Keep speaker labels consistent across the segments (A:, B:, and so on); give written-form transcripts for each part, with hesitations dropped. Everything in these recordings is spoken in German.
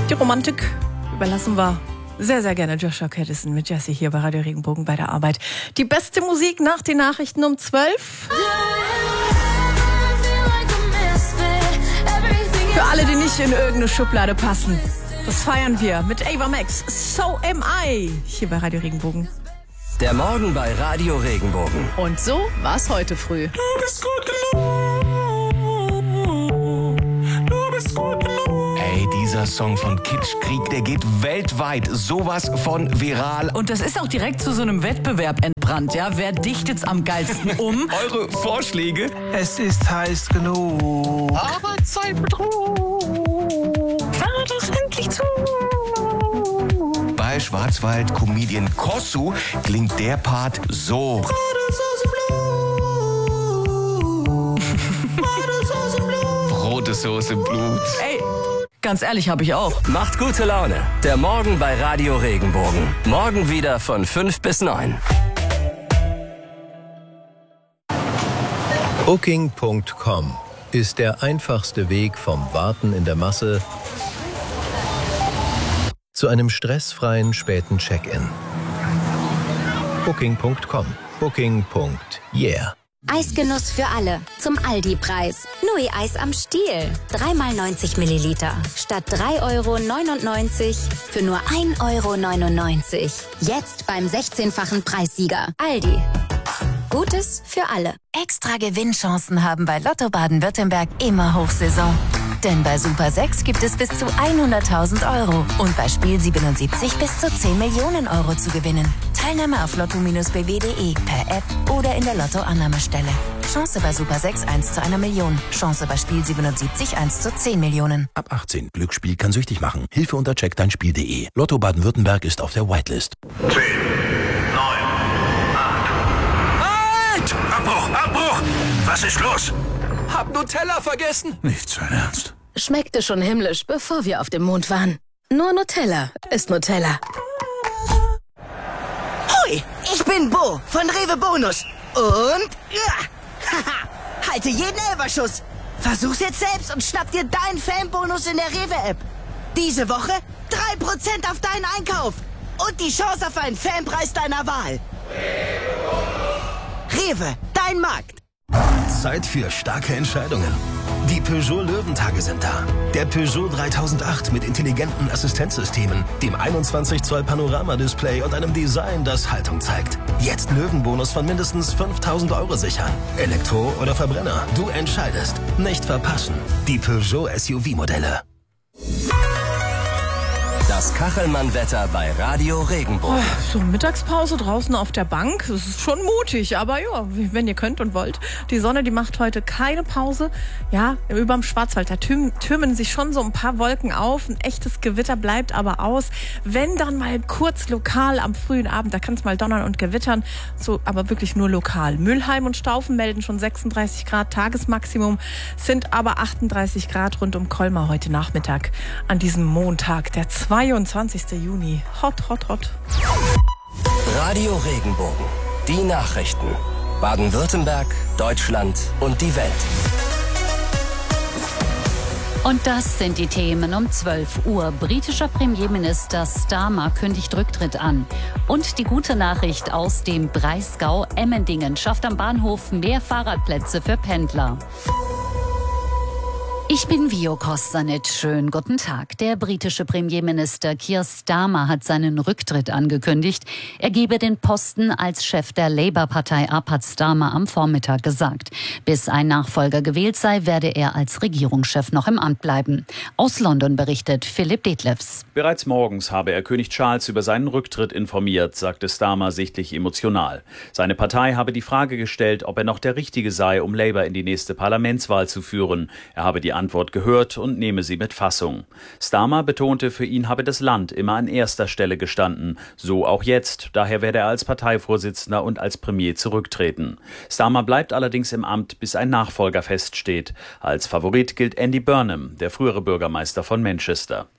A: Die Romantik überlassen wir sehr, sehr gerne Joshua Caddison mit Jessie hier bei Radio Regenbogen bei der Arbeit. Die beste Musik nach den Nachrichten um 12. Für alle, die nicht in irgendeine Schublade passen. Das feiern wir mit Ava Max. So am I. Hier bei Radio Regenbogen.
B: Der Morgen bei Radio Regenbogen.
A: Und so war's heute früh.
C: Du bist gut genug. Du bist gut genug.
D: Ey, dieser Song von Kitschkrieg, der geht weltweit sowas von viral.
E: Und das ist auch direkt zu so einem Wettbewerb entbrannt, ja? Wer dichtet's am geilsten um?
D: Eure Vorschläge?
C: Es ist heiß genug.
E: Arbeitszeitbetrug. Fahr doch endlich zu.
D: Bei Schwarzwald-Comedian Kossu klingt der Part so. Rote Soße im Blut.
E: Ey, ganz ehrlich, habe ich auch.
B: Macht gute Laune. Der Morgen bei Radio Regenbogen. Morgen wieder von 5 bis 9.
F: Booking.com ist der einfachste Weg vom Warten in der Masse zu einem stressfreien späten Check-in. Booking.com. Booking.yeah.
G: Eisgenuss für alle. Zum Aldi-Preis. Nui Eis am Stiel. 3x90 Milliliter. Statt 3,99 € für nur 1,99 €. Jetzt beim 16-fachen Preissieger. Aldi. Gutes für alle.
H: Extra Gewinnchancen haben bei Lotto Baden-Württemberg immer Hochsaison. Denn bei Super 6 gibt es bis zu 100.000 € und bei Spiel 77 bis zu 10 Millionen € zu gewinnen. Teilnahme auf lotto-bw.de, per App oder in der Lotto-Annahmestelle. Chance bei Super 6 1 zu 1 Million. Chance bei Spiel 77 1 zu 10 Millionen.
I: Ab 18. Glücksspiel kann süchtig machen. Hilfe unter checkdeinspiel.de. Lotto Baden-Württemberg ist auf der Whitelist.
C: 10, 9, 8. Abbruch! Abbruch! Was ist los?
D: Hab Nutella vergessen.
C: Nicht sein Ernst.
H: Schmeckte schon himmlisch, bevor wir auf dem Mond waren. Nur Nutella ist Nutella.
J: Hoi, ich bin Bo von Rewe Bonus. Und haha, halte jeden Elferschuss. Versuch's jetzt selbst und schnapp dir deinen Fanbonus in der Rewe-App. Diese Woche 3% auf deinen Einkauf. Und die Chance auf einen Fanpreis deiner Wahl. Rewe, dein Markt.
I: Zeit für starke Entscheidungen. Die Peugeot Löwentage sind da. Der Peugeot 3008 mit intelligenten Assistenzsystemen, dem 21 Zoll Panoramadisplay und einem Design, das Haltung zeigt. Jetzt Löwenbonus von mindestens 5.000 € sichern. Elektro oder Verbrenner, du entscheidest. Nicht verpassen. Die Peugeot SUV-Modelle.
B: Das Kachelmann-Wetter bei Radio Regenbogen.
A: So, Mittagspause draußen auf der Bank. Das ist schon mutig, aber ja, wenn ihr könnt und wollt. Die Sonne, die macht heute keine Pause. Ja, überm Schwarzwald, da türmen sich schon so ein paar Wolken auf. Ein echtes Gewitter bleibt aber aus. Wenn dann mal kurz lokal am frühen Abend, da kann es mal donnern und gewittern. So, aber wirklich nur lokal. Mülheim und Staufen melden schon 36 Grad Tagesmaximum, sind aber 38 Grad rund um Colmar heute Nachmittag an diesem Montag, der 22. Juni. Hot, hot, hot.
B: Radio Regenbogen. Die Nachrichten. Baden-Württemberg, Deutschland und die Welt.
K: Und das sind die Themen um 12 Uhr. Britischer Premierminister Starmer kündigt Rücktritt an. Und die gute Nachricht aus dem Breisgau: Emmendingen schafft am Bahnhof mehr Fahrradplätze für Pendler. Ich bin Vio Kostanic. Schönen guten Tag. Der britische Premierminister Keir Starmer hat seinen Rücktritt angekündigt. Er gebe den Posten als Chef der Labour-Partei ab, hat Starmer am Vormittag gesagt. Bis ein Nachfolger gewählt sei, werde er als Regierungschef noch im Amt bleiben. Aus London berichtet Philipp Detlefs.
L: Bereits morgens habe er König Charles über seinen Rücktritt informiert, sagte Starmer sichtlich emotional. Seine Partei habe die Frage gestellt, ob er noch der Richtige sei, um Labour in die nächste Parlamentswahl zu führen. Er habe die Antwort gehört und nehme sie mit Fassung. Starmer betonte, für ihn habe das Land immer an erster Stelle gestanden. So auch jetzt. Daher werde er als Parteivorsitzender und als Premier zurücktreten. Starmer bleibt allerdings im Amt, bis ein Nachfolger feststeht. Als Favorit gilt Andy Burnham, der frühere Bürgermeister von Manchester.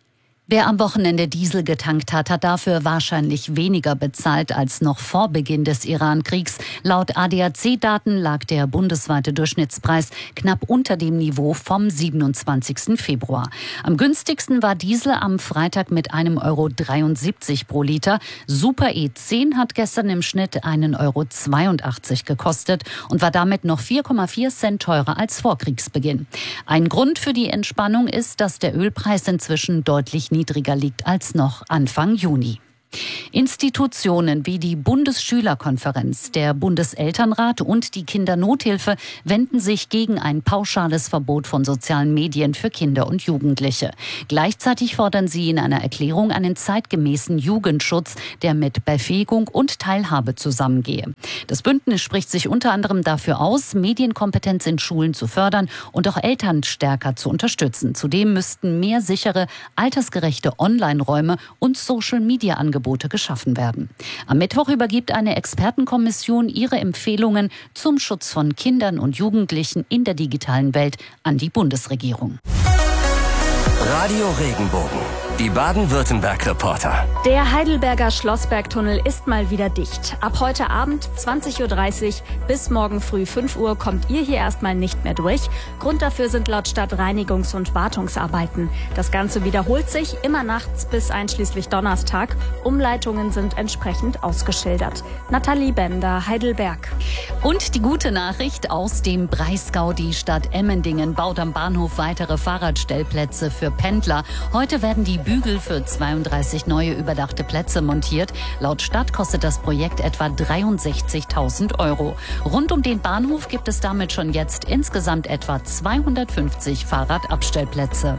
K: Wer am Wochenende Diesel getankt hat, hat dafür wahrscheinlich weniger bezahlt als noch vor Beginn des Iran-Kriegs. Laut ADAC-Daten lag der bundesweite Durchschnittspreis knapp unter dem Niveau vom 27. Februar. Am günstigsten war Diesel am Freitag mit 1,73 € pro Liter. Super E10 hat gestern im Schnitt 1,82 € gekostet und war damit noch 4,4 Cent teurer als vor Kriegsbeginn. Ein Grund für die Entspannung ist, dass der Ölpreis inzwischen deutlich niedriger liegt als noch Anfang Juni. Institutionen wie die Bundesschülerkonferenz, der Bundeselternrat und die Kindernothilfe wenden sich gegen ein pauschales Verbot von sozialen Medien für Kinder und Jugendliche. Gleichzeitig fordern sie in einer Erklärung einen zeitgemäßen Jugendschutz, der mit Befähigung und Teilhabe zusammengehe. Das Bündnis spricht sich unter anderem dafür aus, Medienkompetenz in Schulen zu fördern und auch Eltern stärker zu unterstützen. Zudem müssten mehr sichere, altersgerechte Online-Räume und Social-Media-Angebote geschaffen werden. Am Mittwoch übergibt eine Expertenkommission ihre Empfehlungen zum Schutz von Kindern und Jugendlichen in der digitalen Welt an die Bundesregierung.
B: Radio Regenbogen, die Baden-Württemberg-Reporter.
M: Der Heidelberger Schlossbergtunnel ist mal wieder dicht. Ab heute Abend 20:30 Uhr bis morgen früh 5 Uhr kommt ihr hier erstmal nicht mehr durch. Grund dafür sind laut Stadt Reinigungs- und Wartungsarbeiten. Das Ganze wiederholt sich immer nachts bis einschließlich Donnerstag. Umleitungen sind entsprechend ausgeschildert. Nathalie Bender, Heidelberg.
K: Und die gute Nachricht aus dem Breisgau. Die Stadt Emmendingen baut am Bahnhof weitere Fahrradstellplätze für Pendler. Heute werden die Bügel für 32 neue überdachte Plätze montiert. Laut Stadt kostet das Projekt etwa 63.000 €. Rund um den Bahnhof gibt es damit schon jetzt insgesamt etwa 250 Fahrradabstellplätze.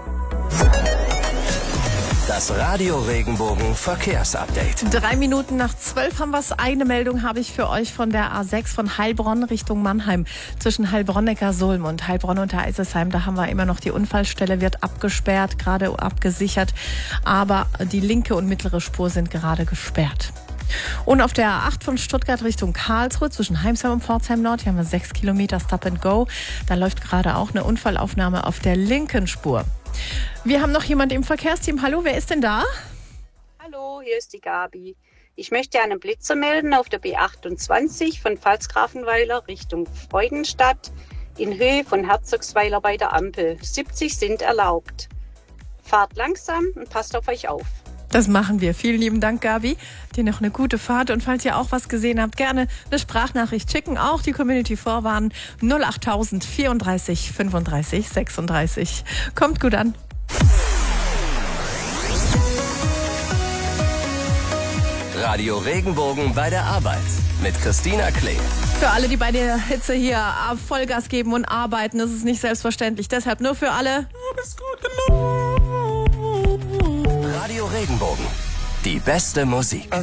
B: Das Radio Regenbogen Verkehrsupdate.
A: 3 Minuten nach 12 haben wir es. Eine Meldung habe ich für euch von der A6 von Heilbronn Richtung Mannheim. Zwischen Heilbronn-Neckarsulm und Heilbronn unter Eisesheim. Da haben wir immer noch die Unfallstelle, wird abgesperrt, gerade abgesichert. Aber die linke und mittlere Spur sind gerade gesperrt. Und auf der A8 von Stuttgart Richtung Karlsruhe zwischen Heimsheim und Pforzheim Nord, hier haben wir 6 Kilometer Stop and Go. Da läuft gerade auch eine Unfallaufnahme auf der linken Spur. Wir haben noch jemand im Verkehrsteam. Hallo, wer ist denn da?
N: Hallo, hier ist die Gabi. Ich möchte einen Blitzer melden auf der B28 von Pfalzgrafenweiler Richtung Freudenstadt in Höhe von Herzogsweiler bei der Ampel. 70 sind erlaubt. Fahrt langsam und passt auf euch auf.
A: Das machen wir. Vielen lieben Dank, Gabi. Dir noch eine gute Fahrt. Und falls ihr auch was gesehen habt, gerne eine Sprachnachricht schicken. Auch die Community vorwarnen. 08000 34 35 36. Kommt gut an.
B: Radio Regenbogen bei der Arbeit mit Christina Klee.
A: Für alle, die bei der Hitze hier Vollgas geben und arbeiten, ist es nicht selbstverständlich. Deshalb nur für alle.
C: Du bist gut genug.
B: Radio Regenbogen, die beste Musik.